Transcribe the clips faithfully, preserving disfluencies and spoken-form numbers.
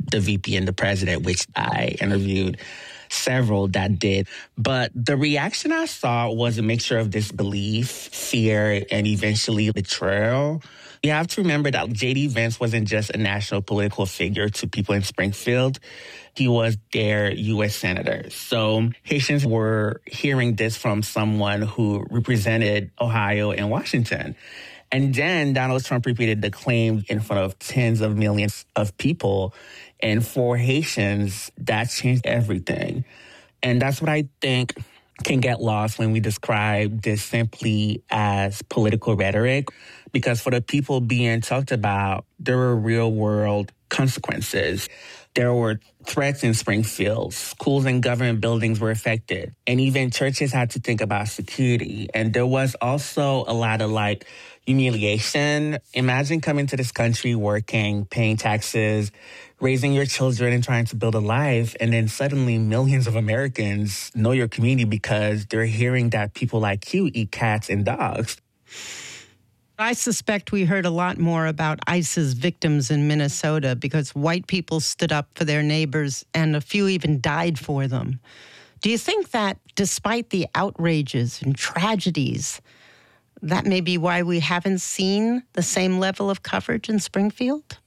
the V P and the president, which I interviewed several that did. But the reaction I saw was a mixture of disbelief, fear, and eventually betrayal. You have to remember that J D. Vance wasn't just a national political figure to people in Springfield. He was their U S senator. So Haitians were hearing this from someone who represented Ohio and Washington. And then Donald Trump repeated the claim in front of tens of millions of people. And for Haitians, that changed everything. And that's what I think can get lost when we describe this simply as political rhetoric. Because for the people being talked about, there were real-world consequences. There were threats in Springfield. Schools and government buildings were affected. And even churches had to think about security. And there was also a lot of, like, humiliation. Imagine coming to this country, working, paying taxes, raising your children and trying to build a life, and then suddenly millions of Americans know your community because they're hearing that people like you eat cats and dogs. I suspect we heard a lot more about ICE's victims in Minnesota because white people stood up for their neighbors and a few even died for them. Do you think that despite the outrages and tragedies, that may be why we haven't seen the same level of coverage in Springfield?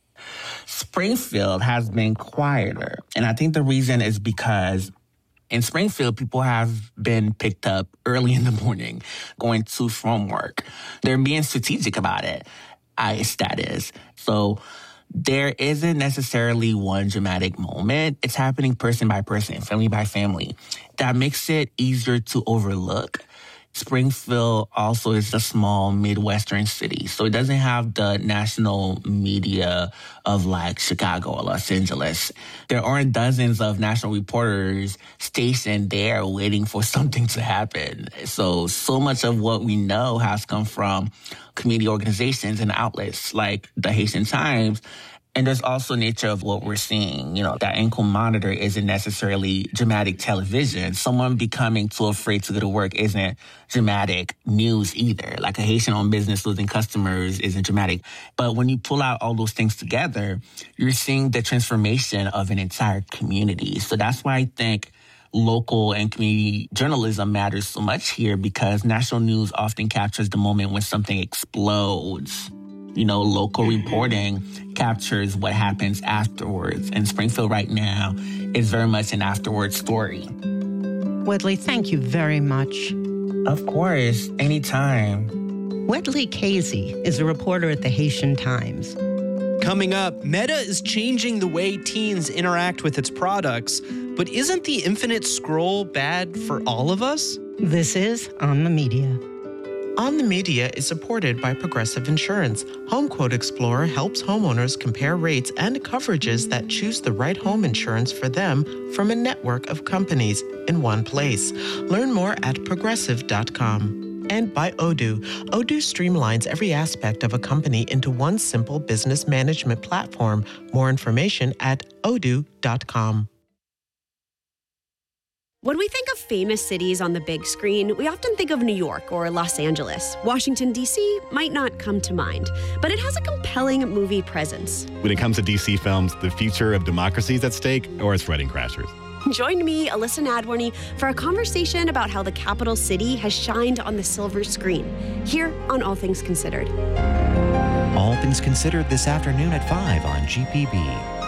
Springfield has been quieter. And I think the reason is because in Springfield, people have been picked up early in the morning, going to from work. They're being strategic about it, ICE, that is. So there isn't necessarily one dramatic moment. It's happening person by person, family by family. That makes it easier to overlook. Springfield also is a small Midwestern city, so it doesn't have the national media of like Chicago or Los Angeles. There aren't dozens of national reporters stationed there waiting for something to happen. So, so much of what we know has come from community organizations and outlets like the Haitian Times. And there's also nature of what we're seeing. You know, that ankle monitor isn't necessarily dramatic television. Someone becoming too afraid to go to work isn't dramatic news either. Like a Haitian-owned business losing customers isn't dramatic. But when you pull out all those things together, you're seeing the transformation of an entire community. So that's why I think local and community journalism matters so much here, because national news often captures the moment when something explodes. You know, local reporting captures what happens afterwards. And Springfield right now is very much an afterward story. Wedley, thank you very much. Of course, anytime. Wedley Casey is a reporter at the Haitian Times. Coming up, Meta is changing the way teens interact with its products, but isn't the infinite scroll bad for all of us? This is On the Media. On the Media is supported by Progressive Insurance. HomeQuote Explorer helps homeowners compare rates and coverages that choose the right home insurance for them from a network of companies in one place. Learn more at progressive dot com. And by Odoo. Odoo streamlines every aspect of a company into one simple business management platform. More information at odoo dot com. When we think of famous cities on the big screen, we often think of New York or Los Angeles. Washington, D C might not come to mind, but it has a compelling movie presence. When it comes to D C films, the future of democracy is at stake, or it's Wedding Crashers. Join me, Alyssa Nadworny, for a conversation about how the capital city has shined on the silver screen, here on All Things Considered. All Things Considered this afternoon at five on G P B.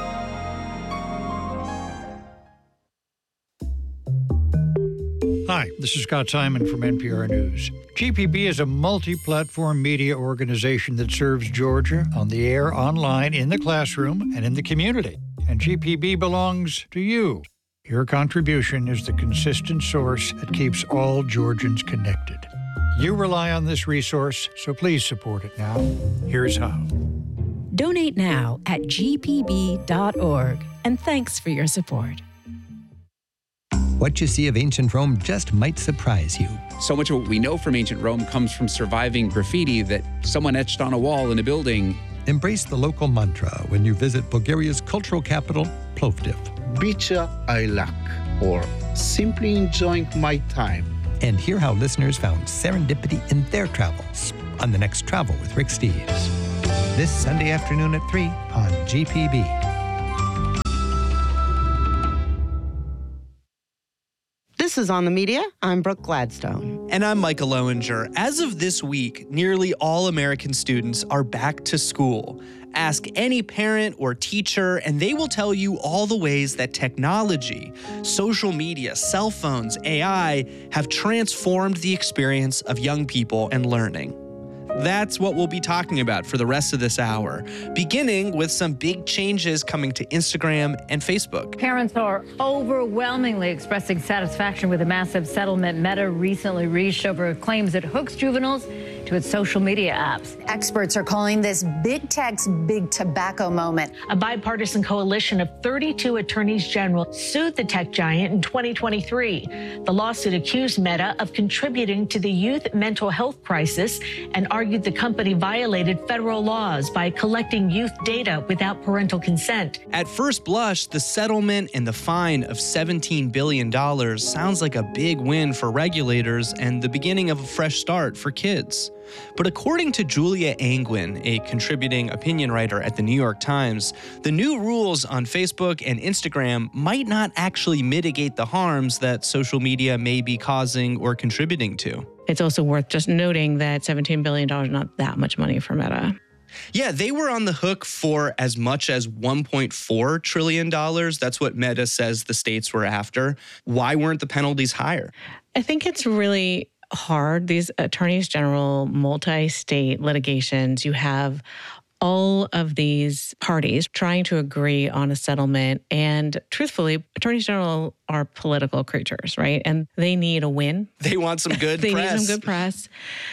Hi, this is Scott Simon from N P R News. G P B is a multi-platform media organization that serves Georgia on the air, online, in the classroom, and in the community. And G P B belongs to you. Your contribution is the consistent source that keeps all Georgians connected. You rely on this resource, so please support it now. Here's how. Donate now at g p b dot org. And thanks for your support. What you see of ancient Rome just might surprise you. So much of what we know from ancient Rome comes from surviving graffiti that someone etched on a wall in a building. Embrace the local mantra when you visit Bulgaria's cultural capital, Plovdiv. Bicha I lack, or simply enjoying my time. And hear how listeners found serendipity in their travels on the next Travel with Rick Steves. This Sunday afternoon at three on G P B. This is On the Media. I'm Brooke Gladstone. And I'm Michael Lowinger. As of this week, nearly all American students are back to school. Ask any parent or teacher, and they will tell you all the ways that technology, social media, cell phones, A I have transformed the experience of young people and learning. That's what we'll be talking about for the rest of this hour, beginning with some big changes coming to Instagram and Facebook. Parents are overwhelmingly expressing satisfaction with the massive settlement Meta recently reached over claims it hooks juveniles to its social media apps. Experts are calling this big tech's big tobacco moment. A bipartisan coalition of thirty-two attorneys general sued the tech giant in twenty twenty-three. The lawsuit accused Meta of contributing to the youth mental health crisis and argued the company violated federal laws by collecting youth data without parental consent. At first blush, the settlement and the fine of seventeen billion dollars sounds like a big win for regulators and the beginning of a fresh start for kids. But according to Julia Angwin, a contributing opinion writer at the New York Times, the new rules on Facebook and Instagram might not actually mitigate the harms that social media may be causing or contributing to. It's also worth just noting that seventeen billion dollars is not that much money for Meta. Yeah, they were on the hook for as much as one point four trillion dollars. That's what Meta says the states were after. Why weren't the penalties higher? I think it's really hard. These attorneys general, multi-state litigations, you have all of these parties trying to agree on a settlement. And truthfully, attorneys general are political creatures, right? And they need a win. They want some good they press. They need some good press.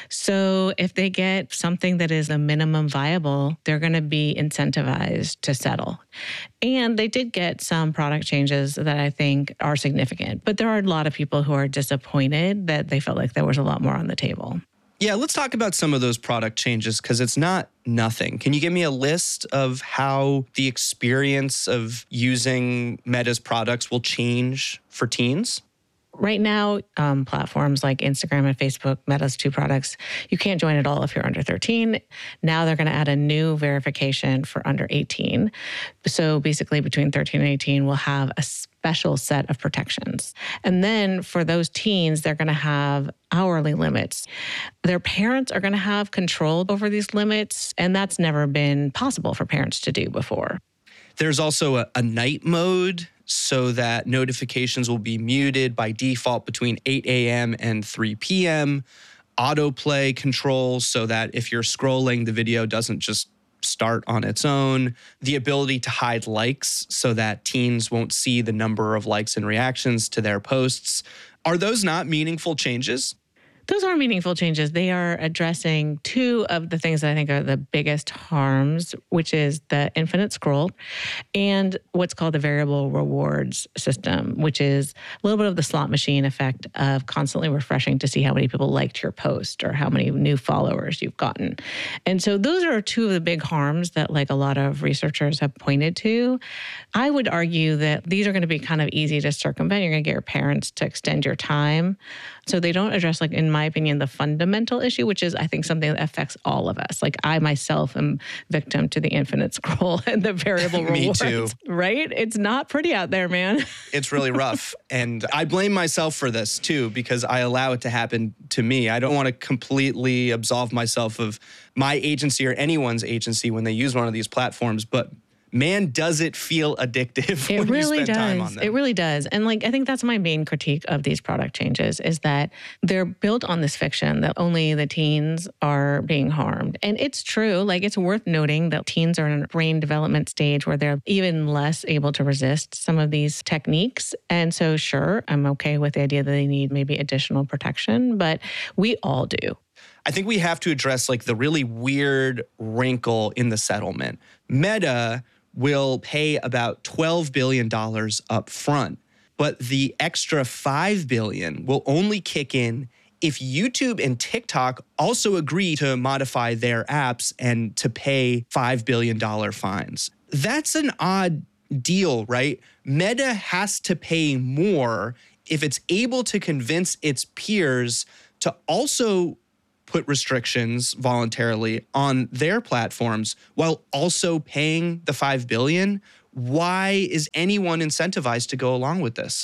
So if they get something that is a minimum viable, they're going to be incentivized to settle. And they did get some product changes that I think are significant. But there are a lot of people who are disappointed that they felt like there was a lot more on the table. Yeah, let's talk about some of those product changes because it's not nothing. Can you give me a list of how the experience of using Meta's products will change for teens? Right now, um, platforms like Instagram and Facebook, Meta's two products, you can't join at all if you're under thirteen. Now they're going to add a new verification for under eighteen. So basically between thirteen and eighteen, we'll have a special set of protections. And then for those teens, they're going to have hourly limits. Their parents are going to have control over these limits, and that's never been possible for parents to do before. There's also a, a night mode so that notifications will be muted by default between eight a.m. and three p.m. Autoplay controls so that if you're scrolling, the video doesn't just start on its own. The ability to hide likes so that teens won't see the number of likes and reactions to their posts. Are those not meaningful changes? Those are meaningful changes. They are addressing two of the things that I think are the biggest harms, which is the infinite scroll and what's called the variable rewards system, which is a little bit of the slot machine effect of constantly refreshing to see how many people liked your post or how many new followers you've gotten. And so those are two of the big harms that like a lot of researchers have pointed to. I would argue that these are going to be kind of easy to circumvent. You're going to get your parents to extend your time. So they don't address, like, in my opinion, the fundamental issue, which is, I think, something that affects all of us. Like, I myself am victim to the infinite scroll and the variable rewards. Me too. Right? It's not pretty out there, man. It's really rough. And I blame myself for this, too, because I allow it to happen to me. I don't want to completely absolve myself of my agency or anyone's agency when they use one of these platforms, but man, does it feel addictive it when really you spend does. time on them. It really does. And like, I think that's my main critique of these product changes is that they're built on this fiction that only the teens are being harmed. And it's true. Like, it's worth noting that teens are in a brain development stage where they're even less able to resist some of these techniques. And so, sure, I'm okay with the idea that they need maybe additional protection, but we all do. I think we have to address like the really weird wrinkle in the settlement. Meta will pay about twelve billion dollars up front, but the extra five billion dollars will only kick in if YouTube and TikTok also agree to modify their apps and to pay five billion dollars fines. That's an odd deal, right? Meta has to pay more if it's able to convince its peers to also put restrictions voluntarily on their platforms while also paying the five billion dollars. Why is anyone incentivized to go along with this?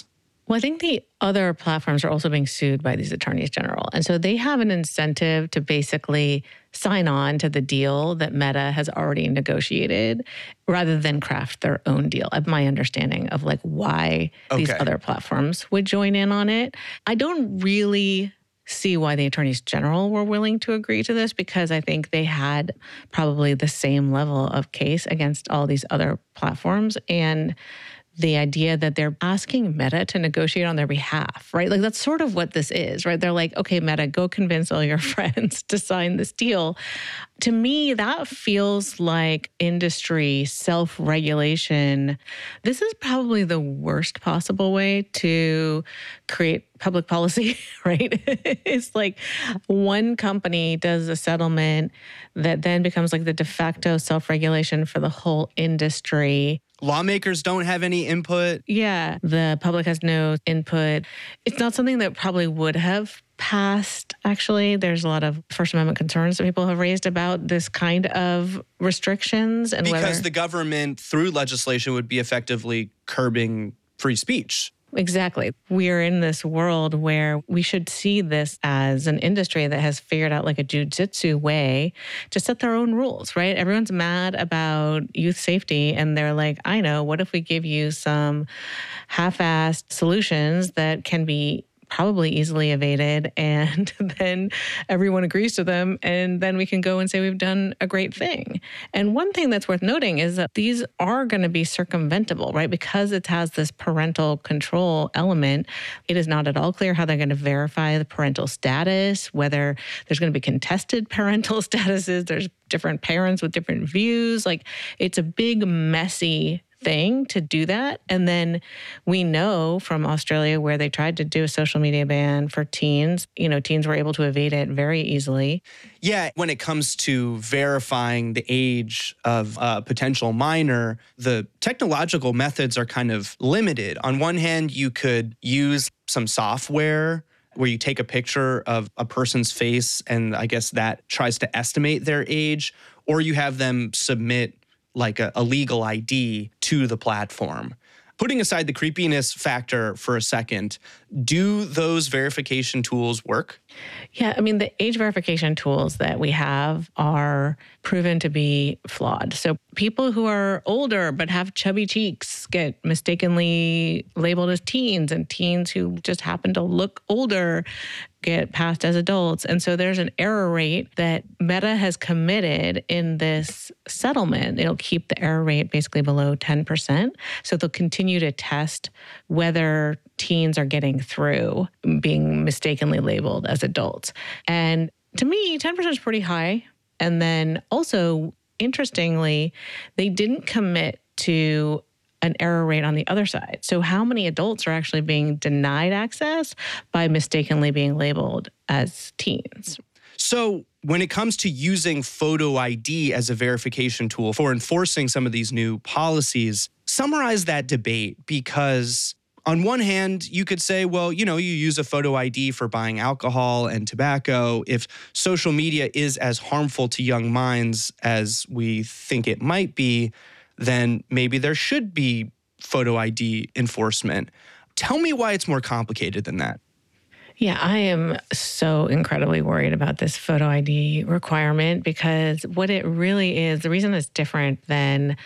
Well, I think the other platforms are also being sued by these attorneys general. And so they have an incentive to basically sign on to the deal that Meta has already negotiated rather than craft their own deal. I have my understanding of like why okay. these other platforms would join in on it. I don't really see why the attorneys general were willing to agree to this, because I think they had probably the same level of case against all these other platforms. And the idea that they're asking Meta to negotiate on their behalf, right? Like that's sort of what this is, right? They're like, okay, Meta, go convince all your friends to sign this deal. To me, that feels like industry self-regulation. This is probably the worst possible way to create public policy, right? It's like one company does a settlement that then becomes like the de facto self-regulation for the whole industry. Lawmakers don't have any input. Yeah, the public has no input. It's not something that probably would have passed, actually. There's a lot of First Amendment concerns that people have raised about this kind of restrictions. And because whether, the government, through legislation, would be effectively curbing free speech. Exactly. We are in this world where we should see this as an industry that has figured out like a jujitsu way to set their own rules, right? Everyone's mad about youth safety and they're like, I know, what if we give you some half-assed solutions that can be probably easily evaded, and then everyone agrees to them, and then we can go and say we've done a great thing. And one thing that's worth noting is that these are going to be circumventable, right? Because it has this parental control element, it is not at all clear how they're going to verify the parental status, whether there's going to be contested parental statuses, there's different parents with different views. Like, it's a big, messy thing to do that. And then we know from Australia, where they tried to do a social media ban for teens, you know, teens were able to evade it very easily. Yeah, when it comes to verifying the age of a potential minor, the technological methods are kind of limited. On one hand, you could use some software where you take a picture of a person's face, and I guess that tries to estimate their age, or you have them submit like a, a legal I D to the platform. Putting aside the creepiness factor for a second, do those verification tools work? Yeah, I mean, the age verification tools that we have are proven to be flawed. So people who are older but have chubby cheeks get mistakenly labeled as teens, and teens who just happen to look older get passed as adults. And so there's an error rate that Meta has committed in this settlement. It'll keep the error rate basically below ten percent. So they'll continue to test whether teens are getting through being mistakenly labeled as adults. And to me, ten percent is pretty high. And then also, interestingly, they didn't commit to an error rate on the other side. So how many adults are actually being denied access by mistakenly being labeled as teens? So when it comes to using photo I D as a verification tool for enforcing some of these new policies, summarize that debate, because on one hand, you could say, well, you know, you use a photo I D for buying alcohol and tobacco. If social media is as harmful to young minds as we think it might be, then maybe there should be photo I D enforcement. Tell me why it's more complicated than that. Yeah, I am so incredibly worried about this photo I D requirement, because what it really is, the reason it's different than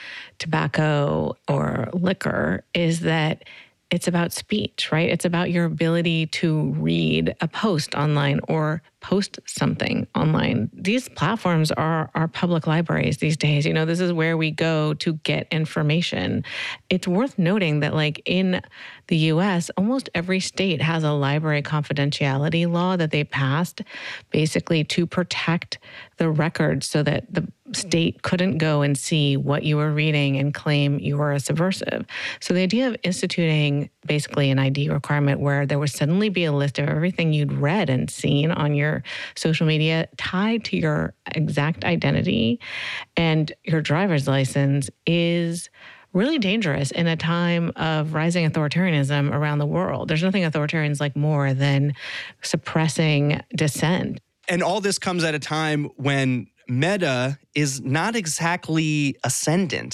tobacco or liquor is that it's about speech, right? It's about your ability to read a post online or post something online. These platforms are our public libraries these days. You know, this is where we go to get information. It's worth noting that, like, in the U S, almost every state has a library confidentiality law that they passed basically to protect the records so that the state couldn't go and see what you were reading and claim you were a subversive. So the idea of instituting basically an I D requirement where there would suddenly be a list of everything you'd read and seen on your social media tied to your exact identity and your driver's license is really dangerous in a time of rising authoritarianism around the world. There's nothing authoritarians like more than suppressing dissent. And all this comes at a time when Meta is not exactly ascendant.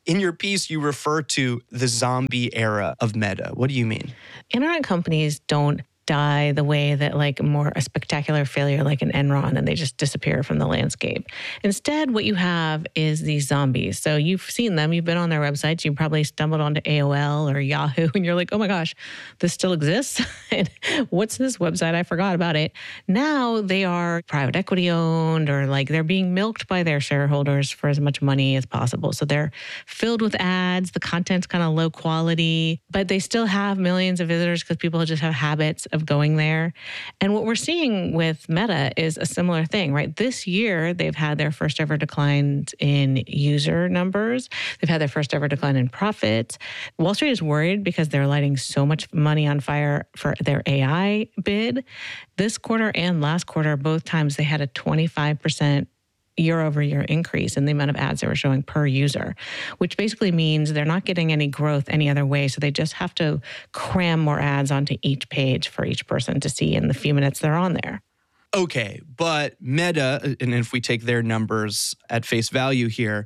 In your piece, you refer to the zombie era of Meta. What do you mean? Internet companies don't die the way that like more a spectacular failure like an Enron and they just disappear from the landscape. Instead, what you have is these zombies. So you've seen them, you've been on their websites, you probably stumbled onto A O L or Yahoo and you're like, oh my gosh, this still exists? And what's this website? I forgot about it. Now they are private equity owned or like they're being milked by their shareholders for as much money as possible. So they're filled with ads, the content's kind of low quality, but they still have millions of visitors because people just have habits of going there. And what we're seeing with Meta is a similar thing, right? This year, they've had their first ever declines in user numbers. They've had their first ever decline in profits. Wall Street is worried because they're lighting so much money on fire for their A I bid. This quarter and last quarter, both times they had a twenty-five percent year over year increase in the amount of ads they were showing per user, which basically means they're not getting any growth any other way. So they just have to cram more ads onto each page for each person to see in the few minutes they're on there. Okay, but Meta, and if we take their numbers at face value here,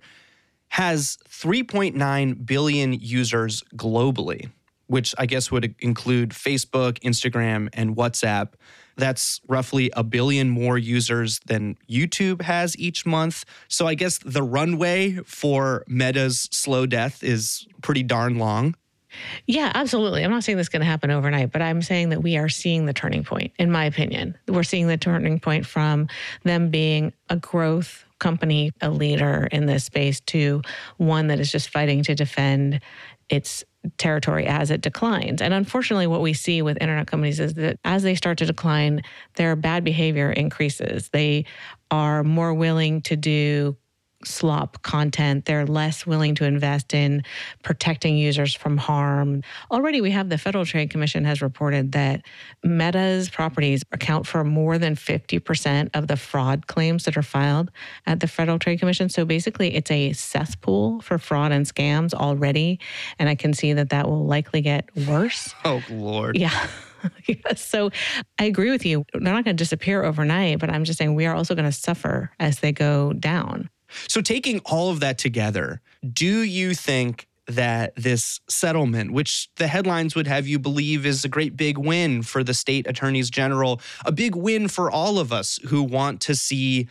has three point nine billion users globally, which I guess would include Facebook, Instagram, and WhatsApp. That's roughly a billion more users than YouTube has each month. So I guess the runway for Meta's slow death is pretty darn long. Yeah, absolutely. I'm not saying this is going to happen overnight, but I'm saying that we are seeing the turning point, in my opinion. We're seeing the turning point from them being a growth company, a leader in this space, to one that is just fighting to defend its territory as it declines. And unfortunately, what we see with internet companies is that as they start to decline, their bad behavior increases. They are more willing to do slop content. They're less willing to invest in protecting users from harm. Already, we have the Federal Trade Commission has reported that Meta's properties account for more than fifty percent of the fraud claims that are filed at the Federal Trade Commission. So basically, it's a cesspool for fraud and scams already. And I can see that that will likely get worse. Oh, Lord. Yeah. Yes. So I agree with you. They're not going to disappear overnight, but I'm just saying we are also going to suffer as they go down. So taking all of that together, do you think that this settlement, which the headlines would have you believe is a great big win for the state attorneys general, a big win for all of us who want to see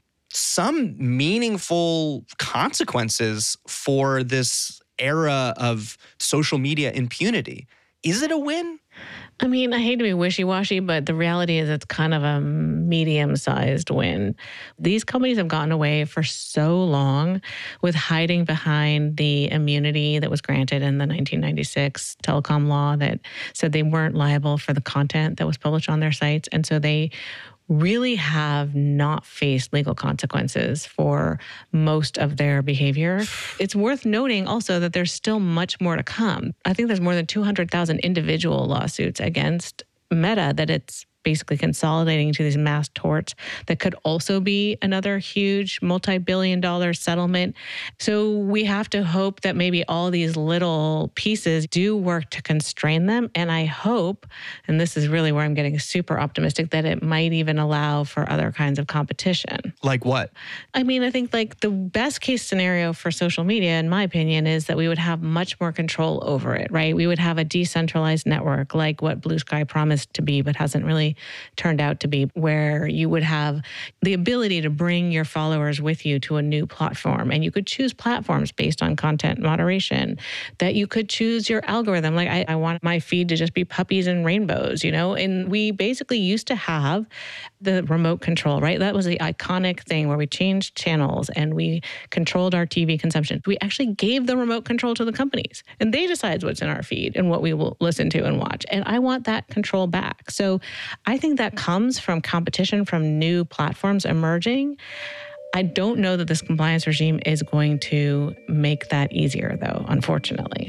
some meaningful consequences for this era of social media impunity, is it a win? I mean, I hate to be wishy-washy, but the reality is it's kind of a medium-sized win. These companies have gotten away for so long with hiding behind the immunity that was granted in the nineteen ninety-six telecom law that said they weren't liable for the content that was published on their sites. And so they really have not faced legal consequences for most of their behavior. It's worth noting also that there's still much more to come. I think there's more than two hundred thousand individual lawsuits against Meta that it's basically consolidating to these mass torts that could also be another huge multi-billion dollar settlement. So we have to hope that maybe all these little pieces do work to constrain them. And I hope, and this is really where I'm getting super optimistic, that it might even allow for other kinds of competition. Like what? I mean, I think like the best case scenario for social media, in my opinion, is that we would have much more control over it, right? We would have a decentralized network like what Blue Sky promised to be, but hasn't really turned out to be, where you would have the ability to bring your followers with you to a new platform. And you could choose platforms based on content moderation, that you could choose your algorithm. Like I, I want my feed to just be puppies and rainbows, you know? And we basically used to have the remote control, right? That was the iconic thing where we changed channels and we controlled our T V consumption. We actually gave the remote control to the companies and they decide what's in our feed and what we will listen to and watch. And I want that control back. So I think that comes from competition from new platforms emerging. I don't know that this compliance regime is going to make that easier, though, unfortunately.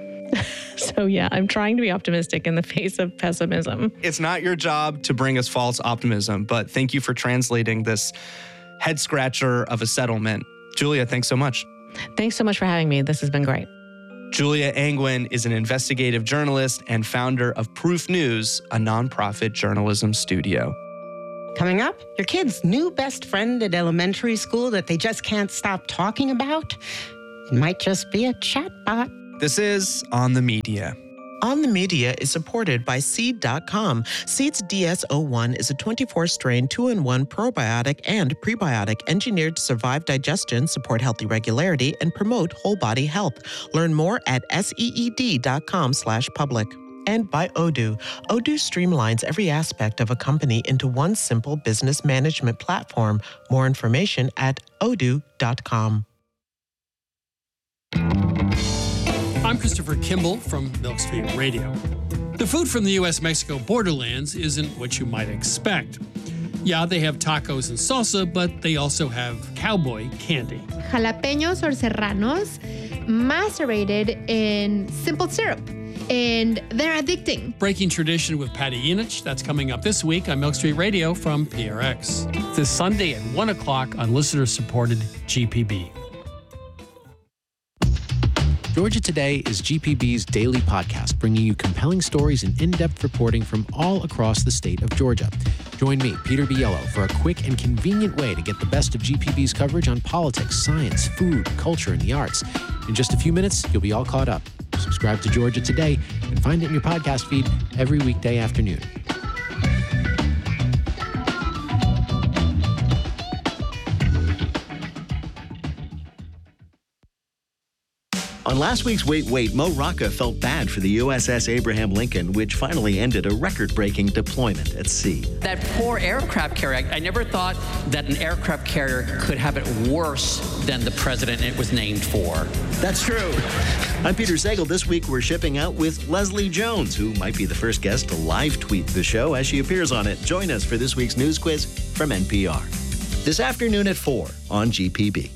So, yeah, I'm trying to be optimistic in the face of pessimism. It's not your job to bring us false optimism, but thank you for translating this head scratcher of a settlement. Julia, thanks so much. Thanks so much for having me. This has been great. Julia Angwin is an investigative journalist and founder of Proof News, a nonprofit journalism studio. Coming up, your kid's new best friend at elementary school that they just can't stop talking about. It might just be a chatbot. This is On the Media. On the Media is supported by Seed dot com. Seed's D S zero one is a twenty-four strain, two in one probiotic and prebiotic engineered to survive digestion, support healthy regularity, and promote whole body health. Learn more at seed dot com slash public. And by Odoo. Odoo streamlines every aspect of a company into one simple business management platform. More information at odoo dot com. I'm Christopher Kimball from Milk Street Radio. The food from the U S Mexico borderlands isn't what you might expect. Yeah, they have tacos and salsa, but they also have cowboy candy. Jalapeños or serranos macerated in simple syrup, and they're addicting. Breaking tradition with Patty Yinich, that's coming up this week on Milk Street Radio from P R X. This Sunday at one o'clock on listener-supported G P B. Georgia Today is G P B's daily podcast, bringing you compelling stories and in-depth reporting from all across the state of Georgia. Join me, Peter Biello, for a quick and convenient way to get the best of G P B's coverage on politics, science, food, culture, and the arts. In just a few minutes, you'll be all caught up. Subscribe to Georgia Today and find it in your podcast feed every weekday afternoon. On last week's Wait, Wait, Mo Rocca felt bad for the U S S Abraham Lincoln, which finally ended a record-breaking deployment at sea. That poor aircraft carrier, I never thought that an aircraft carrier could have it worse than the president it was named for. That's true. I'm Peter Sagal. This week we're shipping out with Leslie Jones, who might be the first guest to live tweet the show as she appears on it. Join us for this week's news quiz from N P R. This afternoon at four on G P B.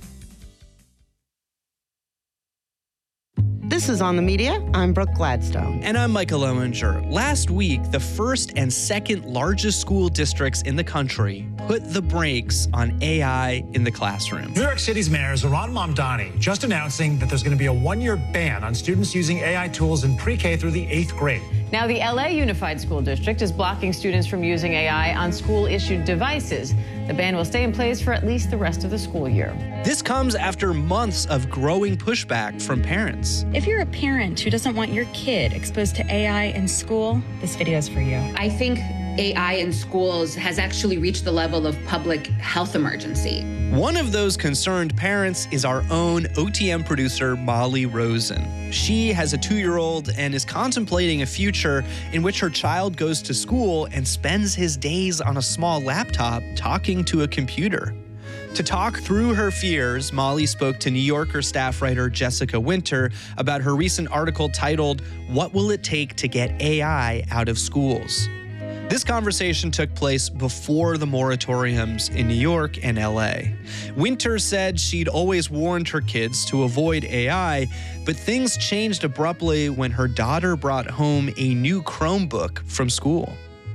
This is On the Media. I'm Brooke Gladstone. And I'm Michael Lowinger. Last week, the first and second largest school districts in the country put the brakes on A I in the classroom. New York City's Mayor Zohran Mamdani just announcing that there's going to be a one-year ban on students using A I tools in pre-K through the eighth grade. Now, the L A Unified School District is blocking students from using A I on school-issued devices. The ban will stay in place for at least the rest of the school year. This comes after months of growing pushback from parents. If you're a parent who doesn't want your kid exposed to A I in school, this video is for you. I think A I in schools has actually reached the level of public health emergency. One of those concerned parents is our own O T M producer, Molly Rosen. She has a two-year-old and is contemplating a future in which her child goes to school and spends his days on a small laptop talking to a computer. To talk through her fears, Molly spoke to New Yorker staff writer Jessica Winter about her recent article titled, "What Will It Take to Get A I Out of Schools?" This conversation took place before the moratoriums in New York and L A. Winter said she'd always warned her kids to avoid A I, but things changed abruptly when her daughter brought home a new Chromebook from school.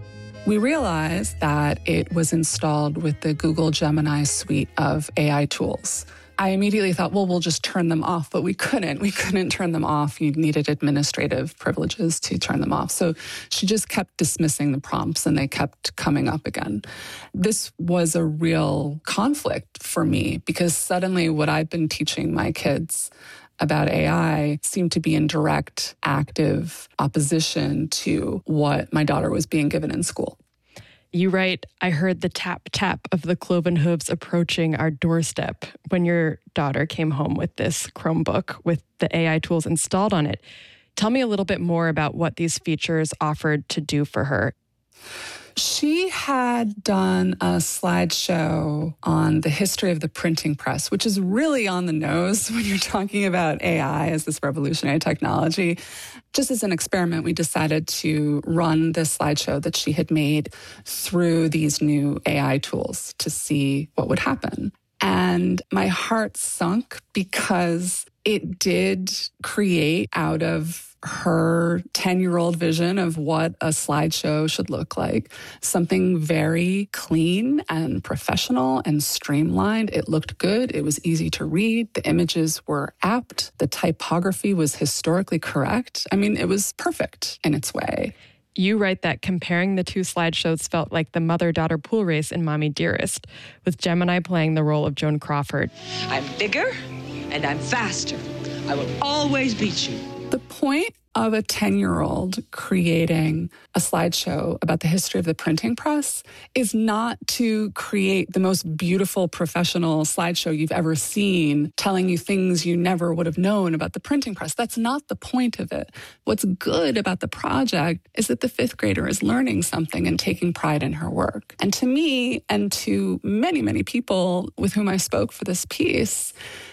We realized that it was installed with the Google Gemini suite of A I tools. I immediately thought, well, we'll just turn them off, but we couldn't. We couldn't turn them off. You needed administrative privileges to turn them off. So she just kept dismissing the prompts and they kept coming up again. This was a real conflict for me because suddenly what I've been teaching my kids about A I seemed to be in direct, active opposition to what my daughter was being given in school. You write, I heard the tap-tap of the cloven hooves approaching our doorstep when your daughter came home with this Chromebook with the A I tools installed on it. Tell me a little bit more about what these features offered to do for her. She had done a slideshow on the history of the printing press, which is really on the nose when you're talking about A I as this revolutionary technology. Just as an experiment, we decided to run this slideshow that she had made through these new A I tools to see what would happen. And my heart sunk because it did create out of her ten-year-old vision of what a slideshow should look like. Something very clean and professional and streamlined. It looked good. It was easy to read. The images were apt. The typography was historically correct. I mean, it was perfect in its way. You write that comparing the two slideshows felt like the mother-daughter pool race in Mommy Dearest, with Gemini playing the role of Joan Crawford. I'm bigger, and I'm faster. I will always beat you. The point of a ten-year-old creating a slideshow about the history of the printing press is not to create the most beautiful professional slideshow you've ever seen, telling you things you never would have known about the printing press. That's not the point of it. What's good about the project is that the fifth grader is learning something and taking pride in her work. And to me, and to many, many people with whom I spoke for this piece,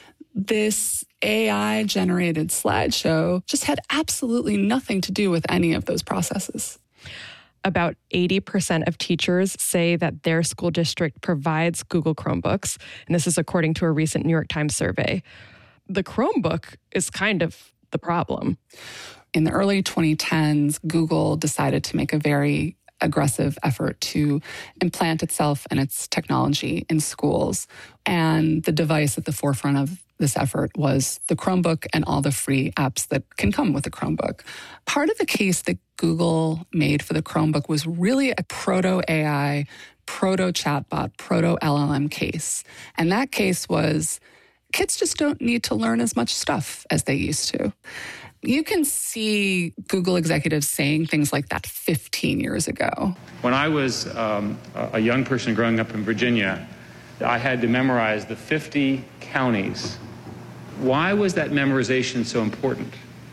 this A I-generated slideshow just had absolutely nothing to do with any of those processes. About eighty percent of teachers say that their school district provides Google Chromebooks, and this is according to a recent New York Times survey. The Chromebook is kind of the problem. In the early twenty tens, Google decided to make a very aggressive effort to implant itself and its technology in schools. And the device at the forefront of this effort was the Chromebook and all the free apps that can come with the Chromebook. Part of the case that Google made for the Chromebook was really a proto-A I, proto-chatbot, proto-L L M case. And that case was kids just don't need to learn as much stuff as they used to. You can see Google executives saying things like that fifteen years ago. When I was um, a young person growing up in Virginia, I had to memorize the fifty counties. Why was that memorization so important?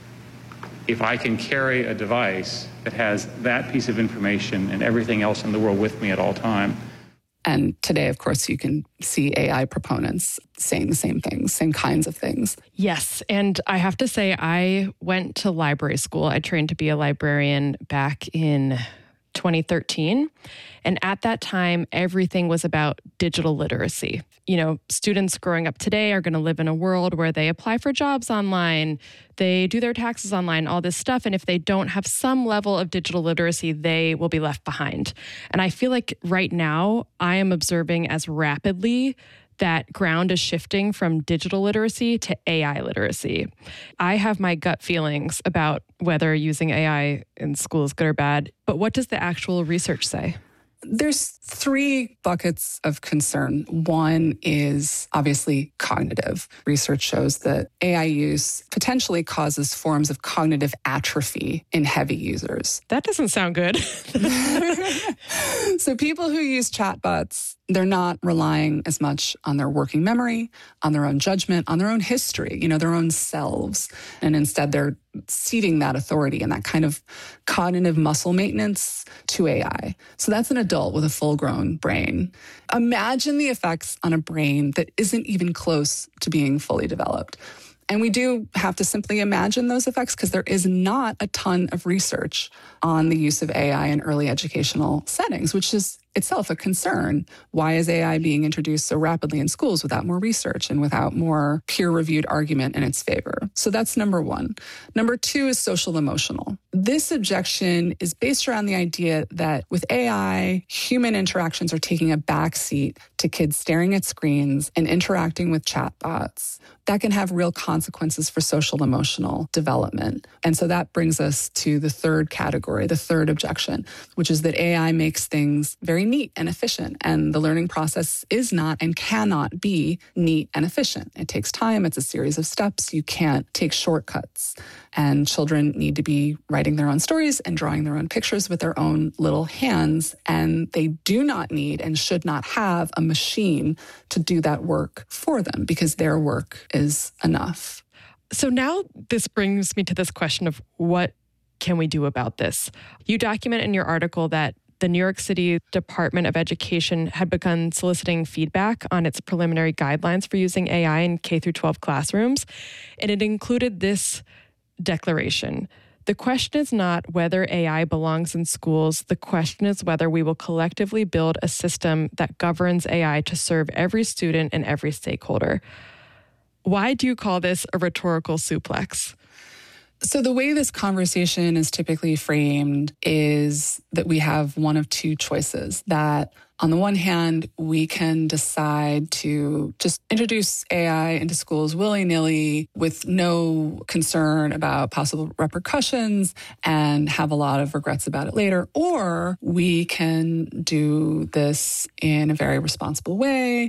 If I can carry a device that has that piece of information and everything else in the world with me at all time. And today, of course, you can see A I proponents saying the same things, same kinds of things. Yes. And I have to say, I went to library school. I trained to be a librarian back in twenty thirteen. And at that time, everything was about digital literacy. You know, students growing up today are going to live in a world where they apply for jobs online, they do their taxes online, all this stuff. And if they don't have some level of digital literacy, they will be left behind. And I feel like right now, I am observing as rapidly that ground is shifting from digital literacy to A I literacy. I have my gut feelings about whether using A I in school is good or bad, but what does the actual research say? There's three buckets of concern. One is obviously cognitive. Research shows that A I use potentially causes forms of cognitive atrophy in heavy users. That doesn't sound good. So people who use chatbots, they're not relying as much on their working memory, on their own judgment, on their own history, you know, their own selves. And instead they're ceding that authority and that kind of cognitive muscle maintenance to A I. So that's an adult with a full-grown brain. Imagine the effects on a brain that isn't even close to being fully developed. And we do have to simply imagine those effects because there is not a ton of research on the use of A I in early educational settings, which is itself a concern. Why is A I being introduced so rapidly in schools without more research and without more peer-reviewed argument in its favor? So that's number one. Number two is social emotional. This objection is based around the idea that with A I, human interactions are taking a backseat to kids staring at screens and interacting with chatbots. That can have real consequences for social emotional development. And so that brings us to the third category, the third objection, which is that A I makes things very neat and efficient. And the learning process is not and cannot be neat and efficient. It takes time. It's a series of steps. You can't take shortcuts. And children need to be writing their own stories and drawing their own pictures with their own little hands. And they do not need and should not have a machine to do that work for them because their work is enough. So now this brings me to this question of what can we do about this? You document in your article that the New York City Department of Education had begun soliciting feedback on its preliminary guidelines for using A I in K through twelve classrooms. And it included this declaration. The question is not whether A I belongs in schools. The question is whether we will collectively build a system that governs A I to serve every student and every stakeholder. Why do you call this a rhetorical suplex? So the way this conversation is typically framed is that we have one of two choices. That on the one hand, we can decide to just introduce A I into schools willy-nilly with no concern about possible repercussions and have a lot of regrets about it later. Or we can do this in a very responsible way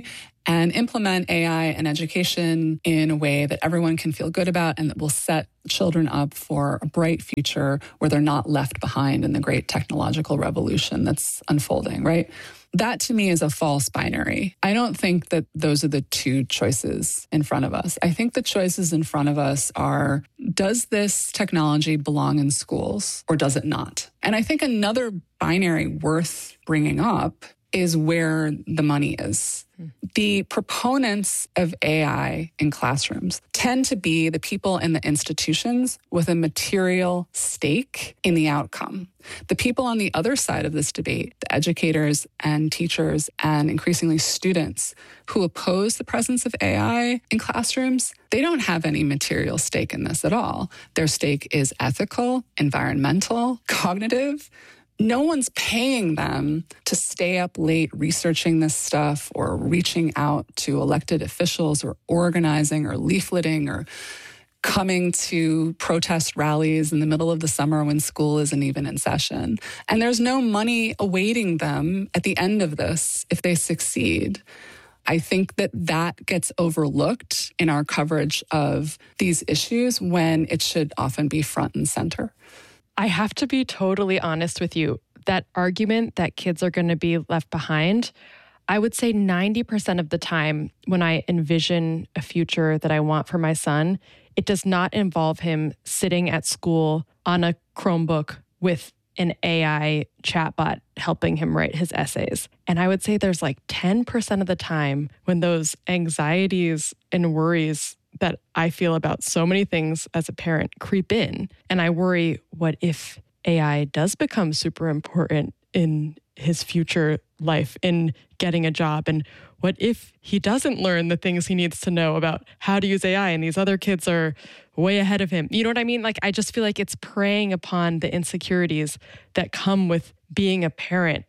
and implement A I in education in a way that everyone can feel good about and that will set children up for a bright future where they're not left behind in the great technological revolution that's unfolding, right? That to me is a false binary. I don't think that those are the two choices in front of us. I think the choices in front of us are, does this technology belong in schools or does it not? And I think another binary worth bringing up is where the money is. The proponents of A I in classrooms tend to be the people in the institutions with a material stake in the outcome. The people on the other side of this debate, the educators and teachers and increasingly students who oppose the presence of A I in classrooms, they don't have any material stake in this at all. Their stake is ethical, environmental, cognitive. No one's paying them to stay up late researching this stuff or reaching out to elected officials or organizing or leafleting or coming to protest rallies in the middle of the summer when school isn't even in session. And there's no money awaiting them at the end of this if they succeed. I think that that gets overlooked in our coverage of these issues when it should often be front and center. I have to be totally honest with you. That argument that kids are going to be left behind, I would say ninety percent of the time when I envision a future that I want for my son, it does not involve him sitting at school on a Chromebook with an A I chatbot helping him write his essays. And I would say there's like ten percent of the time when those anxieties and worries that I feel about so many things as a parent creep in. And I worry, what if A I does become super important in his future life, in getting a job? And what if he doesn't learn the things he needs to know about how to use A I and these other kids are way ahead of him? You know what I mean? Like, I just feel like it's preying upon the insecurities that come with being a parent.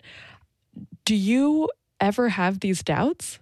Do you ever have these doubts?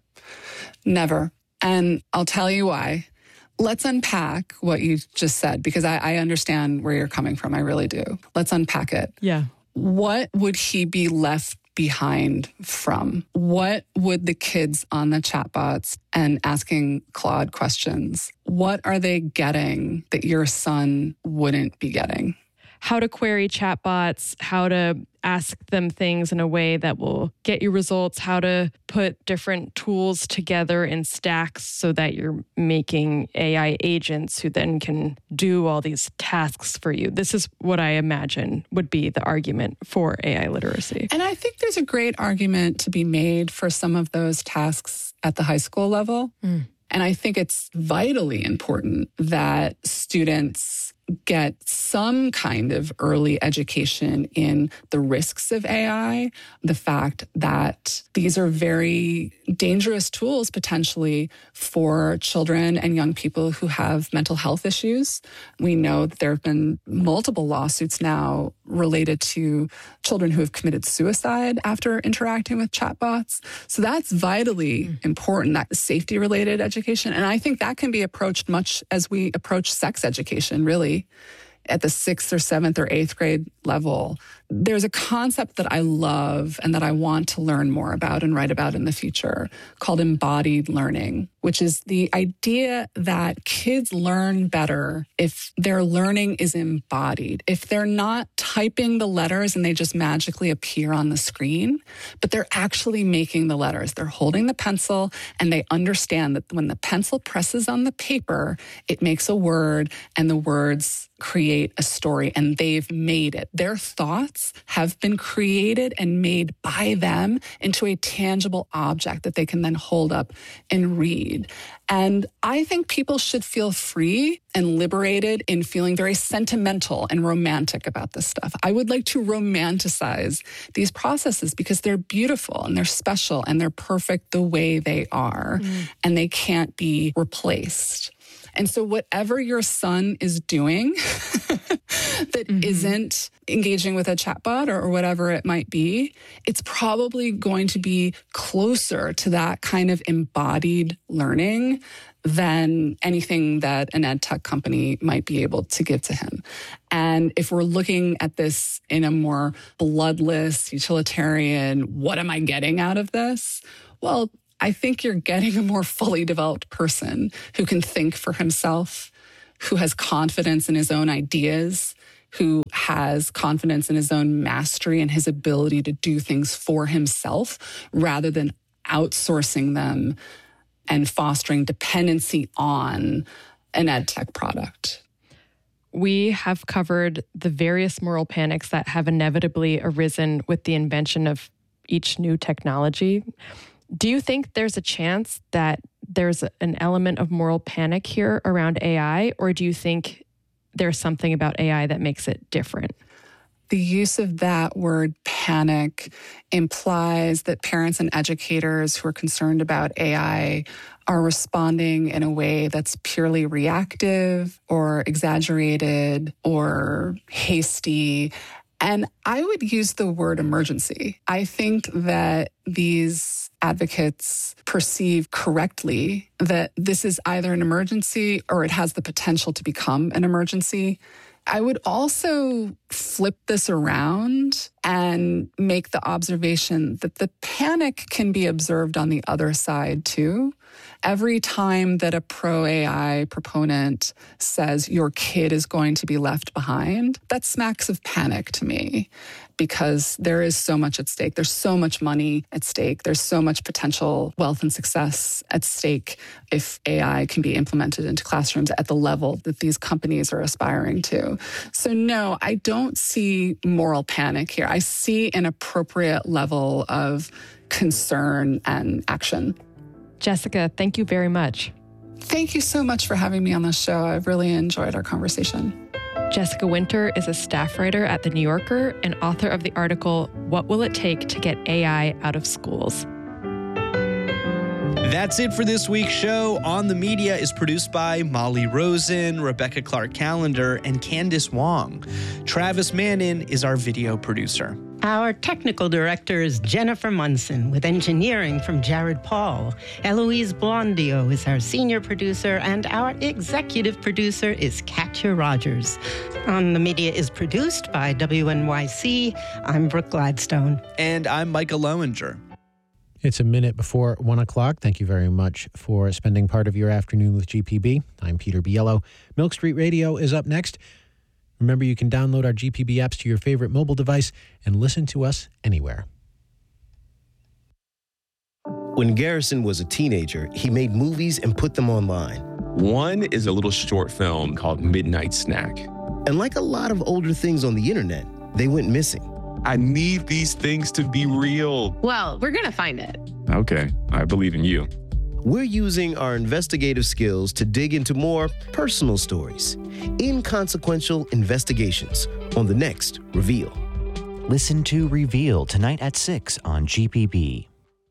Never. And I'll tell you why. Let's unpack what you just said, because I, I understand where you're coming from. I really do. Let's unpack it. Yeah. What would he be left behind from? What would the kids on the chatbots and asking Claude questions, what are they getting that your son wouldn't be getting? How to query chatbots, how to ask them things in a way that will get you results, how to put different tools together in stacks so that you're making A I agents who then can do all these tasks for you. This is what I imagine would be the argument for A I literacy. And I think there's a great argument to be made for some of those tasks at the high school level. Mm. And I think it's vitally important that students get some kind of early education in the risks of A I, the fact that these are very dangerous tools potentially for children and young people who have mental health issues. We know that there have been multiple lawsuits now related to children who have committed suicide after interacting with chatbots. So that's vitally mm. important, that safety-related education. And I think that can be approached much as we approach sex education, really. At the sixth or seventh or eighth grade level, there's a concept that I love and that I want to learn more about and write about in the future called embodied learning, which is the idea that kids learn better if their learning is embodied, if they're not typing the letters and they just magically appear on the screen, but they're actually making the letters. They're holding the pencil and they understand that when the pencil presses on the paper, it makes a word and the words create a story, and they've made it. Their thoughts have been created and made by them into a tangible object that they can then hold up and read. And I think people should feel free and liberated in feeling very sentimental and romantic about this stuff. I would like to romanticize these processes because they're beautiful and they're special and they're perfect the way they are, mm. and they can't be replaced. And so whatever your son is doing that mm-hmm. isn't engaging with a chatbot or, or whatever it might be, it's probably going to be closer to that kind of embodied learning than anything that an ed tech company might be able to give to him. And if we're looking at this in a more bloodless, utilitarian, what am I getting out of this? Well, I think you're getting a more fully developed person who can think for himself, who has confidence in his own ideas, who has confidence in his own mastery and his ability to do things for himself rather than outsourcing them and fostering dependency on an ed tech product. We have covered the various moral panics that have inevitably arisen with the invention of each new technology. Do you think there's a chance that there's an element of moral panic here around A I, or do you think there's something about A I that makes it different? The use of that word panic implies that parents and educators who are concerned about A I are responding in a way that's purely reactive or exaggerated or hasty. And I would use the word emergency. I think that these advocates perceive correctly that this is either an emergency or it has the potential to become an emergency. I would also flip this around and make the observation that the panic can be observed on the other side too. Every time that a pro-A I proponent says your kid is going to be left behind, that smacks of panic to me because there is so much at stake. There's so much money at stake. There's so much potential wealth and success at stake if A I can be implemented into classrooms at the level that these companies are aspiring to. So no, I don't see moral panic here. I see an appropriate level of concern and action. Jessica, thank you very much. Thank you so much for having me on this show. I've really enjoyed our conversation. Jessica Winter is a staff writer at The New Yorker and author of the article, What Will It Take to Get A I Out of Schools? That's it for this week's show. On the Media is produced by Molly Rosen, Rebecca Clark-Callender, and Candace Wong. Travis Mannin is our video producer. Our technical director is Jennifer Munson, with engineering from Jared Paul. Eloise Blondio is our senior producer, and our executive producer is Katya Rogers. On the Media is produced by W N Y C. I'm Brooke Gladstone. And I'm Micah Lowinger. It's a minute before one o'clock. Thank you very much for spending part of your afternoon with G P B. I'm Peter Biello. Milk Street Radio is up next. Remember, you can download our G P B apps to your favorite mobile device and listen to us anywhere. When Garrison was a teenager, he made movies and put them online. One is a little short film called Midnight Snack. And like a lot of older things on the internet, they went missing. I need these things to be real. Well, we're going to find it. Okay, I believe in you. We're using our investigative skills to dig into more personal stories. Inconsequential investigations on the next Reveal. Listen to Reveal tonight at six on G P B.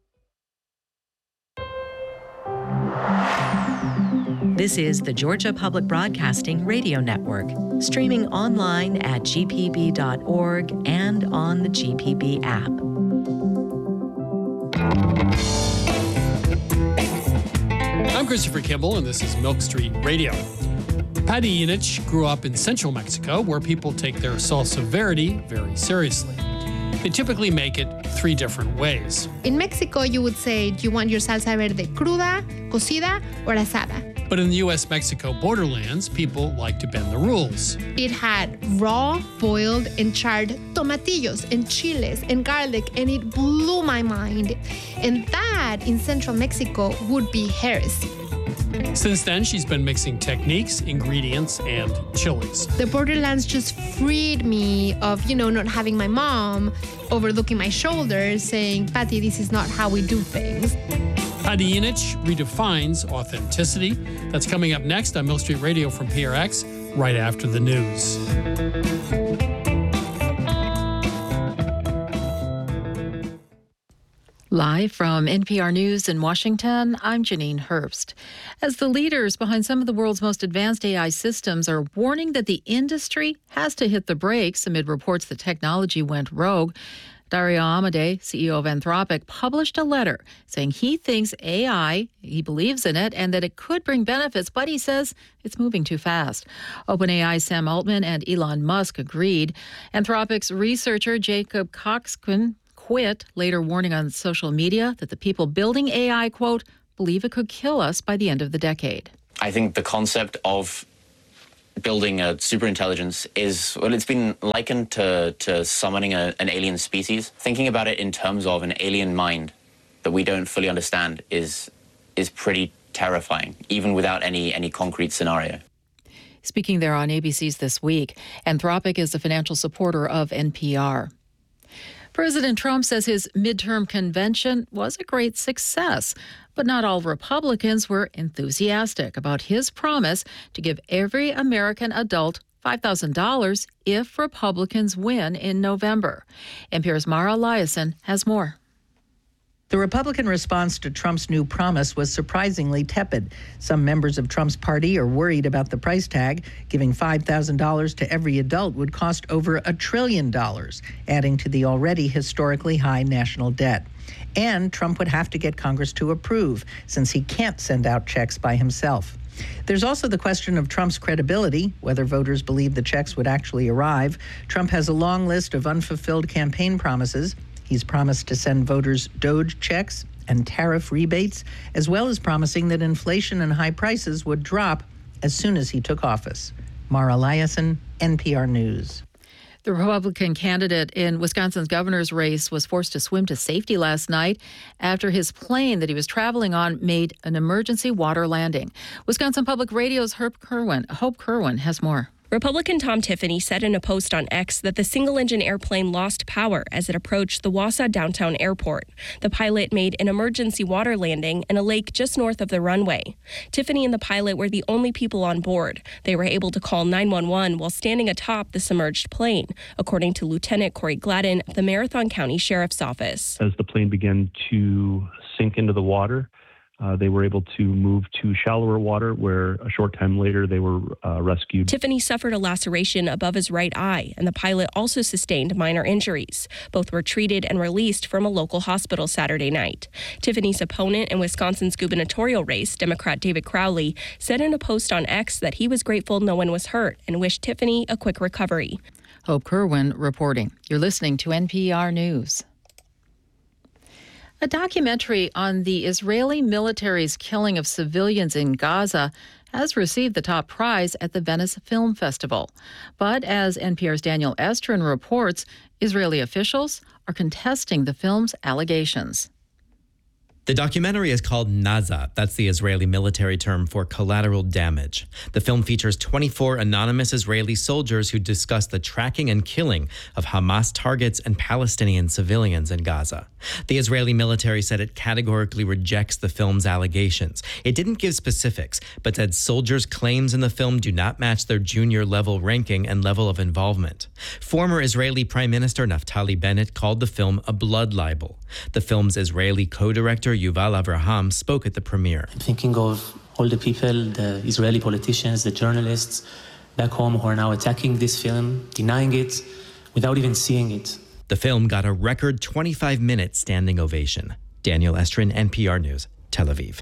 This is the Georgia Public Broadcasting Radio Network, streaming online at G P B dot org and on the G P B app. I'm Christopher Kimball, and this is Milk Street Radio. Patty Yunich grew up in central Mexico, where people take their salsa verde very seriously. They typically make it three different ways. In Mexico, you would say, do you want your salsa verde cruda, cocida, or asada? But in the U S Mexico borderlands, people like to bend the rules. It had raw, boiled, and charred tomatillos and chiles and garlic, and it blew my mind. And that, in central Mexico, would be heresy. Since then, she's been mixing techniques, ingredients, and chilies. The borderlands just freed me of, you know, not having my mom overlooking my shoulder saying, Patty, this is not how we do things. Patty Yunich redefines authenticity. That's coming up next on Milk Street Radio from P R X, right after the news. Live from N P R News in Washington, I'm Janine Herbst. As the leaders behind some of the world's most advanced A I systems are warning that the industry has to hit the brakes amid reports that technology went rogue, Dario Amodei, C E O of Anthropic, published a letter saying he thinks A I, he believes in it, and that it could bring benefits, but he says it's moving too fast. OpenAI's Sam Altman and Elon Musk agreed. Anthropic's researcher Jacob Coxquin quit, later warning on social media that the people building A I, quote, believe it could kill us by the end of the decade. I think the concept of building a superintelligence is, well, it's been likened to, to summoning a, an alien species. Thinking about it in terms of an alien mind that we don't fully understand is is pretty terrifying, even without any any concrete scenario. Speaking there on A B C's This Week, Anthropic is a financial supporter of N P R. President Trump says his midterm convention was a great success, but not all Republicans were enthusiastic about his promise to give every American adult five thousand dollars if Republicans win in November. N P R's Mara Liasson has more. The Republican response to Trump's new promise was surprisingly tepid. Some members of Trump's party are worried about the price tag. Giving five thousand dollars to every adult would cost over a trillion dollars, adding to the already historically high national debt. And Trump would have to get Congress to approve, since he can't send out checks by himself. There's also the question of Trump's credibility, whether voters believe the checks would actually arrive. Trump has a long list of unfulfilled campaign promises. He's promised to send voters Doge checks and tariff rebates, as well as promising that inflation and high prices would drop as soon as he took office. Mara Liasson, N P R News. The Republican candidate in Wisconsin's governor's race was forced to swim to safety last night after his plane that he was traveling on made an emergency water landing. Wisconsin Public Radio's Hope Kerwin, Hope Kerwin has more. Republican Tom Tiffany said in a post on X that the single-engine airplane lost power as it approached the Wausau downtown airport. The pilot made an emergency water landing in a lake just north of the runway. Tiffany and the pilot were the only people on board. They were able to call nine one one while standing atop the submerged plane, according to Lieutenant Corey Gladden of the Marathon County Sheriff's Office. As the plane began to sink into the water, Uh, they were able to move to shallower water, where a short time later they were uh, rescued. Tiffany suffered a laceration above his right eye, and the pilot also sustained minor injuries. Both were treated and released from a local hospital Saturday night. Tiffany's opponent in Wisconsin's gubernatorial race, Democrat David Crowley, said in a post on X that he was grateful no one was hurt and wished Tiffany a quick recovery. Hope Kerwin reporting. You're listening to N P R News. A documentary on the Israeli military's killing of civilians in Gaza has received the top prize at the Venice Film Festival. But as N P R's Daniel Estrin reports, Israeli officials are contesting the film's allegations. The documentary is called Naza. That's the Israeli military term for collateral damage. The film features twenty-four anonymous Israeli soldiers who discuss the tracking and killing of Hamas targets and Palestinian civilians in Gaza. The Israeli military said it categorically rejects the film's allegations. It didn't give specifics, but said soldiers' claims in the film do not match their junior level ranking and level of involvement. Former Israeli Prime Minister Naftali Bennett called the film a blood libel. The film's Israeli co-director Yuval Avraham spoke at the premiere. I'm thinking of all the people, the Israeli politicians, the journalists back home who are now attacking this film, denying it, without even seeing it. The film got a record twenty-five minute standing ovation. Daniel Estrin, N P R News, Tel Aviv.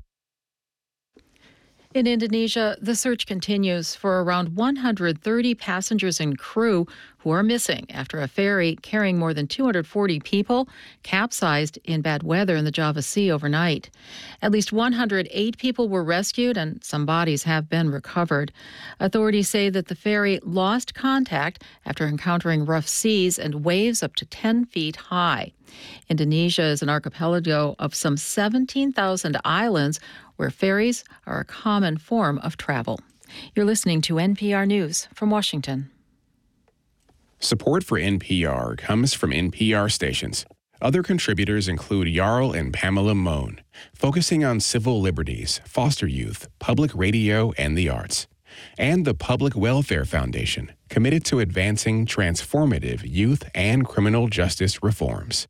In Indonesia, the search continues for around one hundred thirty passengers and crew who are missing after a ferry carrying more than two hundred forty people capsized in bad weather in the Java Sea overnight. At least one hundred eight people were rescued and some bodies have been recovered. Authorities say that the ferry lost contact after encountering rough seas and waves up to ten feet high. Indonesia is an archipelago of some seventeen thousand islands where ferries are a common form of travel. You're listening to N P R News from Washington. Support for N P R comes from N P R stations. Other contributors include Jarl and Pamela Mohn, focusing on civil liberties, foster youth, public radio, and the arts. And the Public Welfare Foundation, committed to advancing transformative youth and criminal justice reforms.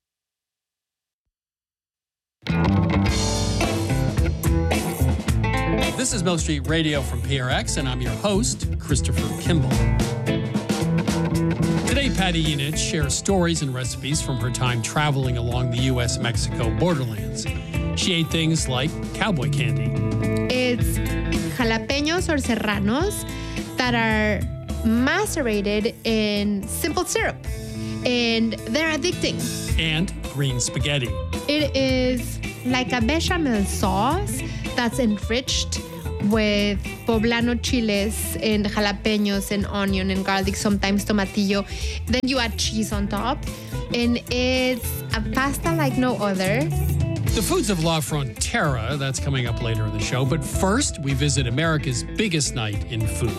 This is Milk Street Radio from P R X, and I'm your host, Christopher Kimball. Today, Patty Yunich shares stories and recipes from her time traveling along the U S Mexico borderlands. She ate things like cowboy candy. It's jalapenos or serranos that are macerated in simple syrup, and they're addicting. And green spaghetti. It is like a bechamel sauce that's enriched with poblano chiles and jalapenos and onion and garlic, sometimes tomatillo. Then you add cheese on top, and it's a pasta like no other. The Foods of La Frontera, that's coming up later in the show. But first, we visit America's biggest night in food.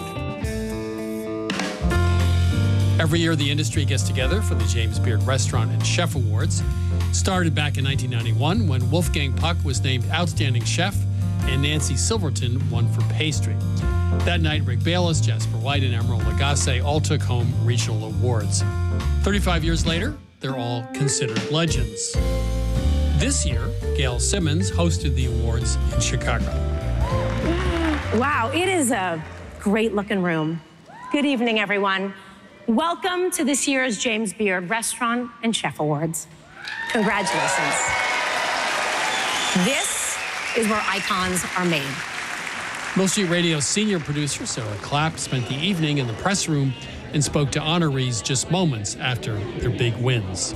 Every year, the industry gets together for the James Beard Restaurant and Chef Awards. Started back in nineteen ninety-one when Wolfgang Puck was named Outstanding Chef and Nancy Silverton won for pastry. That night, Rick Bayless, Jasper White, and Emeril Lagasse all took home regional awards. thirty-five years later, they're all considered legends. This year, Gail Simmons hosted the awards in Chicago. Wow, it is a great looking room. Good evening, everyone. Welcome to this year's James Beard Restaurant and Chef Awards. Congratulations. This is where icons are made. Mill Street Radio's senior producer, Sarah Clapp, spent the evening in the press room and spoke to honorees just moments after their big wins.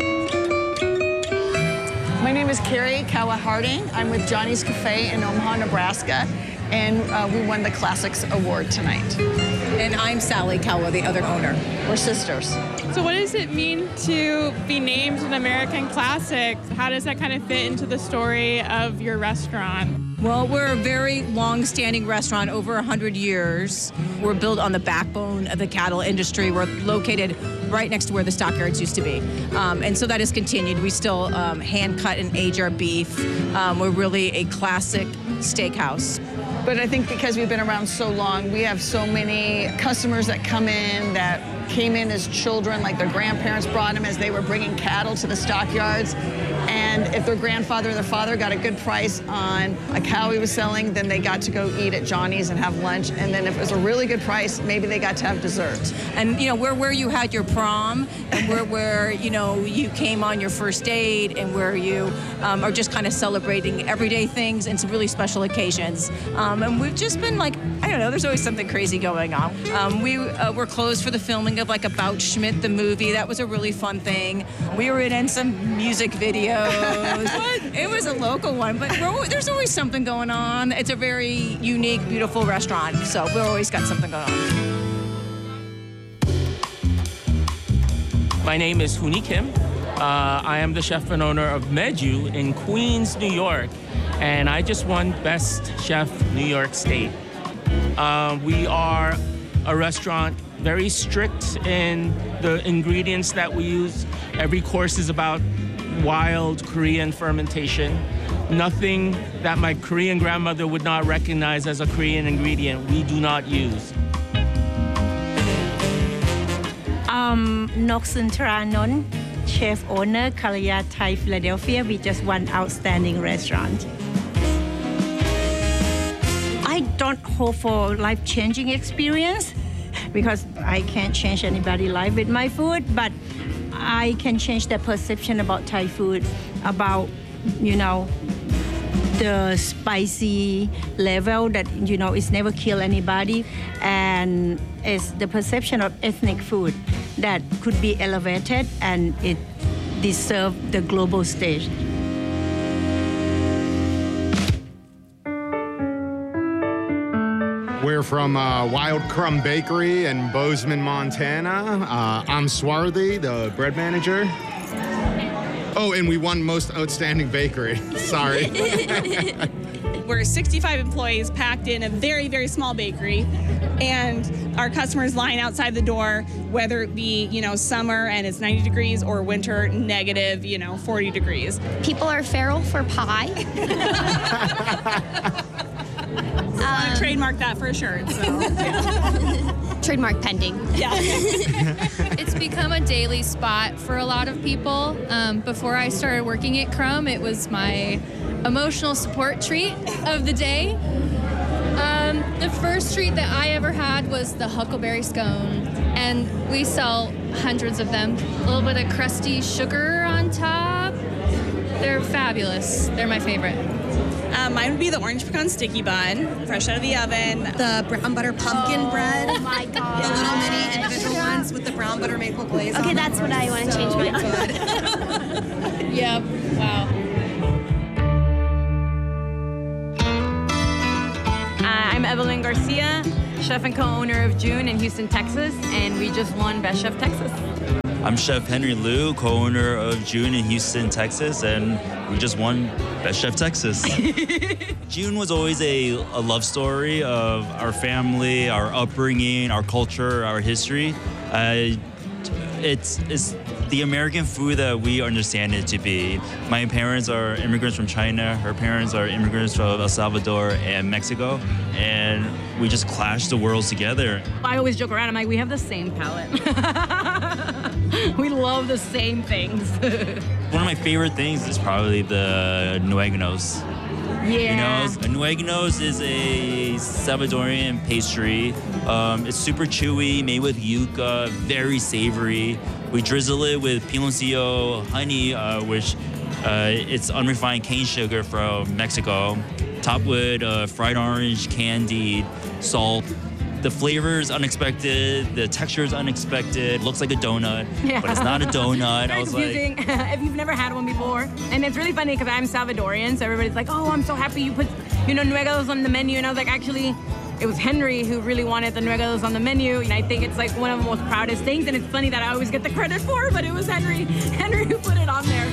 My name is Carrie Kawa Harding. I'm with Johnny's Cafe in Omaha, Nebraska, and uh, we won the Classics Award tonight. And I'm Sally Kawa, the other owner. We're sisters. So what does it mean to be named an American Classic? How does that kind of fit into the story of your restaurant? Well, we're a very long-standing restaurant, over one hundred years. We're built on the backbone of the cattle industry. We're located right next to where the stockyards used to be. Um, and so that has continued. We still um, hand-cut and age our beef. Um, we're really a classic steakhouse. But I think because we've been around so long, we have so many customers that come in that came in as children, like their grandparents brought them as they were bringing cattle to the stockyards. And if their grandfather or their father got a good price on a cow he was selling, then they got to go eat at Johnny's and have lunch. And then if it was a really good price, maybe they got to have dessert. And, you know, we're where you had your prom, and we're where, you know, you came on your first date, and where you um, are just kind of celebrating everyday things and some really special occasions. Um, and we've just been like, I don't know, there's always something crazy going on. Um, we uh, were closed for the filming of like About Schmidt, the movie. That was a really fun thing. We were in, in some music videos. It was a local one, but we're, there's always something going on. It's a very unique, beautiful restaurant, so we've always got something going on. My name is Hooni Kim. Uh, I am the chef and owner of Meju in Queens, New York, and I just won Best Chef New York State. Uh, we are a restaurant very strict in the ingredients that we use. Every course is about wild Korean fermentation. Nothing that my Korean grandmother would not recognize as a Korean ingredient, we do not use. Um, Noksun Taranon, chef owner, Kalaya Thai Philadelphia. We just won Outstanding Restaurant. I don't hope for life-changing experience because I can't change anybody's life with my food, but I can change their perception about Thai food, about, you know, the spicy level that, you know, it's never kill anybody, and it's the perception of ethnic food that could be elevated and it deserves the global stage. We're from uh, Wild Crumb Bakery in Bozeman, Montana. Uh, I'm Swarthy, the bread manager. Oh, and we won Most Outstanding Bakery. Sorry. We're sixty-five employees packed in a very, very small bakery, and our customers line outside the door, whether it be, you know, summer and it's ninety degrees or winter, negative, you know, forty degrees. People are feral for pie. We want to trademark that for a shirt. So, yeah. Trademark pending. Yeah. It's become a daily spot for a lot of people. Um, before I started working at Crumb, it was my emotional support treat of the day. Um, the first treat that I ever had was the Huckleberry Scone, and we sell hundreds of them. A little bit of crusty sugar on top. They're fabulous. They're my favorite. Uh, mine would be the orange pecan sticky bun, fresh out of the oven. The brown butter pumpkin oh, bread. Oh my god! The little mini individual ones with the brown butter maple glaze. Okay, on that's them. what I want to So change mine good. to. Yep. Wow. Uh, I'm Evelyn Garcia, chef and co-owner of June in Houston, Texas, and we just won Best Chef Texas. I'm Chef Henry Liu, co-owner of June in Houston, Texas, and we just won Best Chef Texas. June was always a, a love story of our family, our upbringing, our culture, our history. Uh, it's, it's the American food that we understand it to be. My parents are immigrants from China. Her parents are immigrants from El Salvador and Mexico. And we just clashed the worlds together. I always joke around, I'm like, we have the same palate. We love the same things. One of my favorite things is probably the nueganos. Yeah. You know, nueganos is a Salvadorian pastry. Um, it's super chewy, made with yuca, very savory. We drizzle it with piloncillo honey, uh, which uh, it's unrefined cane sugar from Mexico, topped with uh, fried orange, candied, salt. The flavor is unexpected. The texture is unexpected. Looks like a donut, Yeah. but it's not a donut. Very I was confusing like, if you've never had one before. And it's really funny because I'm Salvadorian, so everybody's like, oh, I'm so happy you put, you know, nuegados on the menu. And I was like, actually, it was Henry who really wanted the nuegados on the menu. And I think it's like one of the most proudest things. And it's funny that I always get the credit for it, but it was Henry, Henry who put it on there.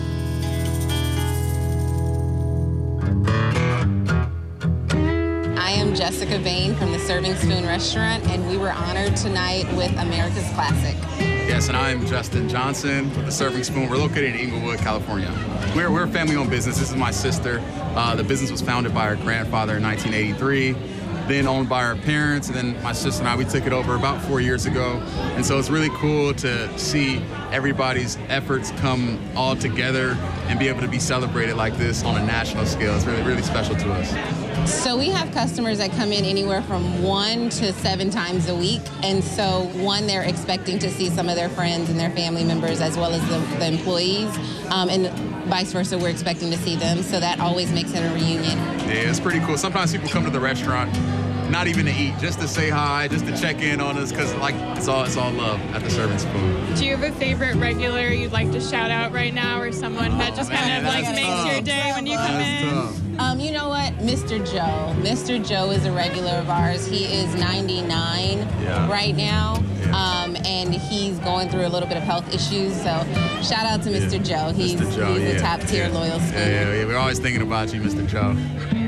I am Jessica Bain from the Serving Spoon Restaurant, and we were honored tonight with America's Classic. Yes, and I'm Justin Johnson with the Serving Spoon. We're located in Inglewood, California. We're, we're a family-owned business. This is my sister. Uh, the business was founded by her grandfather in nineteen eighty-three, then owned by her parents, and then my sister and I, we took it over about four years ago. And so it's really cool to see everybody's efforts come all together and be able to be celebrated like this on a national scale. It's really, really special to us. So we have customers that come in anywhere from one to seven times a week. And so one, they're expecting to see some of their friends and their family members as well as the, the employees. Um, and vice versa, we're expecting to see them. So that always makes it a reunion. Yeah, it's pretty cool. Sometimes people come to the restaurant not even to eat, just to say hi, just to check in on us, because like it's all it's all love at the Serving Spoon. Do you have a favorite regular you'd like to shout out right now, or someone that just Oh, kind man, of like that's makes tough. your day when you come That's in? tough. Um, you know what? Mister Joe. Mister Joe is a regular of ours. He is ninety-nine Yeah. right now, um, and he's going through a little bit of health issues. So shout out to Mister Joe. He's, Mister Joe, he's yeah, a top tier yeah. loyal Yeah, spooner. yeah, yeah, we're always thinking about you, Mister Joe.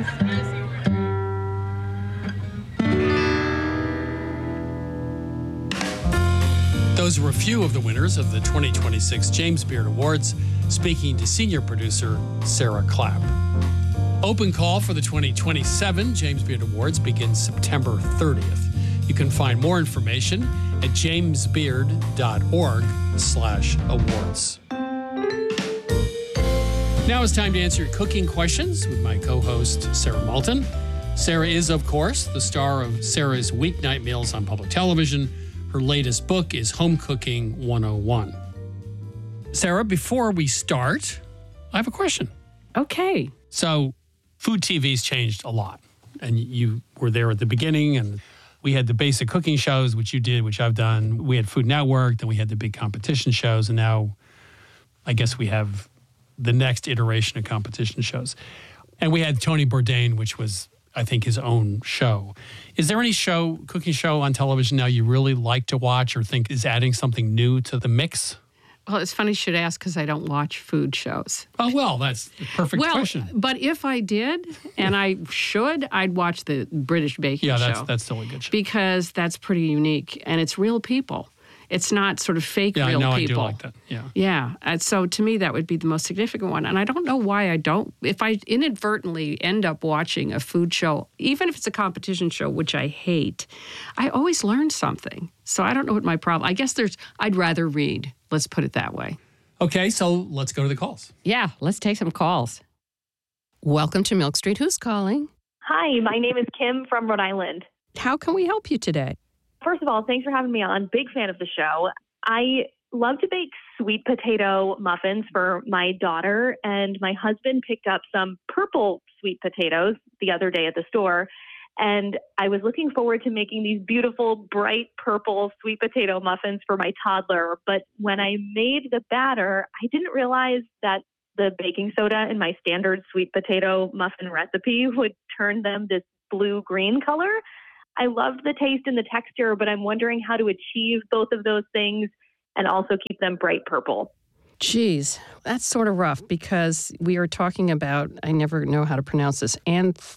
Those were a few of the winners of the twenty twenty-six James Beard Awards, speaking to senior producer Sarah Clapp. Open call for the twenty twenty-seven James Beard Awards begins September thirtieth. You can find more information at jamesbeard.org slash awards. Now it's time to answer your cooking questions with my co-host, Sarah Malton. Sarah is, of course, the star of Sarah's Weeknight Meals on public television. Her latest book is Home Cooking one oh one. Sarah, before we start, I have a question. Okay. So, food T V's changed a lot, and you were there at the beginning, and we had the basic cooking shows, which you did, which I've done. We had Food Network, then we had the big competition shows, and now I guess we have the next iteration of competition shows. And we had Tony Bourdain, which was, I think, his own show. Is there any show, cooking show on television now you really like to watch or think is adding something new to the mix? Well, it's funny you should ask because I don't watch food shows. Oh, well, that's the perfect well, question. But if I did, and I should, I'd watch the British Baking Yeah, Show. that's that's still a good show. Because that's pretty unique, and it's real people. It's not sort of fake Yeah, real no, people. I do like that. Yeah. Yeah. And so to me, that would be the most significant one. And I don't know why I don't. If I inadvertently end up watching a food show, even if it's a competition show, which I hate, I always learn something. So I don't know what my problem. I guess there's. I'd rather read. Let's put it that way. Okay, so let's go to the calls. Yeah, let's take some calls. Welcome to Milk Street. Who's calling? Hi, my name is Kim from Rhode Island. How can we help you today? First of all, thanks for having me on. Big fan of the show. I love to bake sweet potato muffins for my daughter, and my husband picked up some purple sweet potatoes the other day at the store. And I was looking forward to making these beautiful, bright purple sweet potato muffins for my toddler. But when I made the batter, I didn't realize that the baking soda in my standard sweet potato muffin recipe would turn them this blue-green color. I loved the taste and the texture, but I'm wondering how to achieve both of those things and also keep them bright purple. Geez, that's sort of rough because we are talking about, I never know how to pronounce this, anth-